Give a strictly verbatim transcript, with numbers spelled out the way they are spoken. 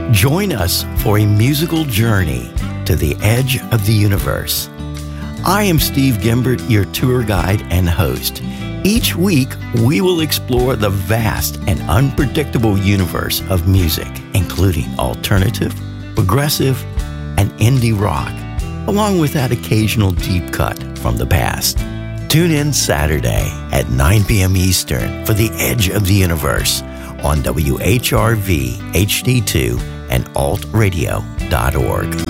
Join us for a musical journey to the edge of the universe. I am Steve Gimbert, your tour guide and host. Each week, we will explore the vast and unpredictable universe of music, including alternative, progressive, and indie rock, along with that occasional deep cut from the past. Tune in Saturday at nine p.m. Eastern for The Edge of the Universe on W H R V H D two and alt radio dot org.